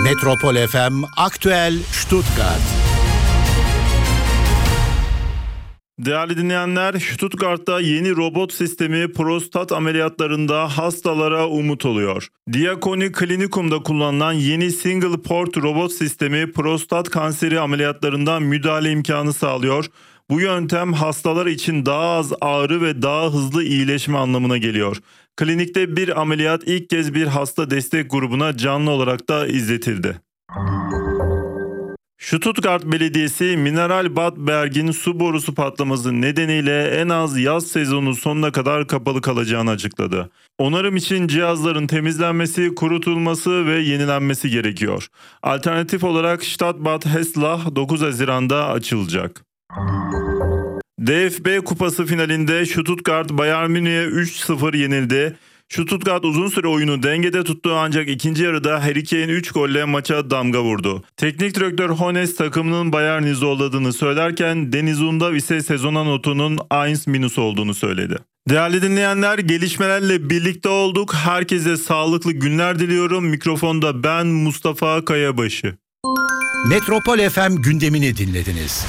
Metropol FM Aktüel Stuttgart. Değerli dinleyenler, Stuttgart'ta yeni robot sistemi prostat ameliyatlarında hastalara umut oluyor. Diakoni Klinikum'da kullanılan yeni single port robot sistemi prostat kanseri ameliyatlarında müdahale imkanı sağlıyor. Bu yöntem hastalar için daha az ağrı ve daha hızlı iyileşme anlamına geliyor. Klinikte bir ameliyat ilk kez bir hasta destek grubuna canlı olarak da izletildi. Stuttgart Belediyesi Mineral Bad Berg'in su borusu patlaması nedeniyle en az yaz sezonu sonuna kadar kapalı kalacağını açıkladı. Onarım için cihazların temizlenmesi, kurutulması ve yenilenmesi gerekiyor. Alternatif olarak Stadtbad Hessler 9 Haziran'da açılacak. DFB Kupası finalinde Stuttgart Bayern Münih'e 3-0 yenildi. Stuttgart uzun süre oyunu dengede tuttu ancak ikinci yarıda Harry Kane 3 golle maça damga vurdu. Teknik direktör Hones takımının Bayern'i zorladığını söylerken Deniz Undav ise sezona notunun 1- olduğunu söyledi. Değerli dinleyenler, gelişmelerle birlikte olduk. Herkese sağlıklı günler diliyorum. Mikrofonda ben Mustafa Kayabaşı. Metropol FM gündemini dinlediniz.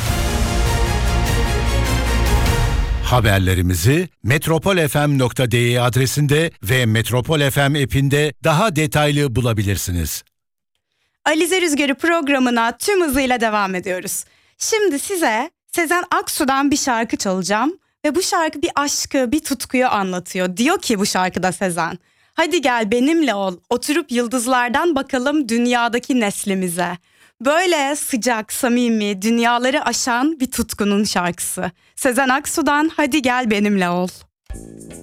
Haberlerimizi metropolfm.de adresinde ve Metropol FM app'inde daha detaylı bulabilirsiniz. Alize Rüzgarı programına tüm hızıyla devam ediyoruz. Şimdi size Sezen Aksu'dan bir şarkı çalacağım ve bu şarkı bir aşkı, bir tutkuyu anlatıyor. Diyor ki bu şarkıda Sezen, hadi gel benimle ol, oturup yıldızlardan bakalım dünyadaki neslimize. Böyle sıcak, samimi, dünyaları aşan bir tutkunun şarkısı. Sezen Aksu'dan hadi gel benimle ol.